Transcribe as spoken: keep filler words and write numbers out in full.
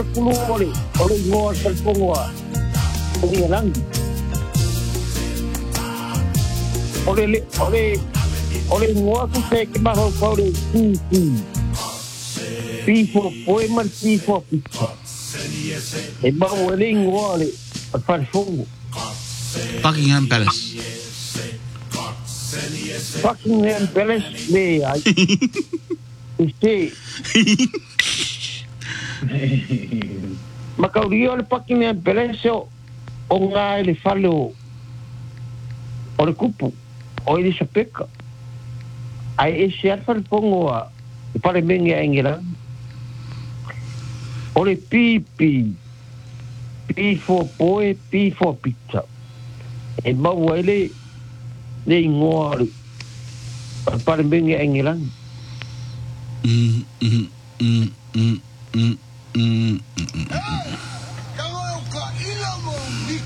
pulu ole ole ngoa salpongoa ole lang ole le ole ole ngoa ku se ke ba ho ole pi pi pi fo poema pi fo pizza e ba ole ngoa ole far fongo Buckingham Palace. Buckingham Palace le ai este Makauri o le Buckingham Palace o ngā ele whale o o le kupu o ele sapeka ai e se alfa le pongo a e pare mengi a ingera o le pipi pi fo poe pi fo pizza e mau ele le ingoa le pare mengi a ingera Mm, mm, mm, mm, mm, mm, mm, mm.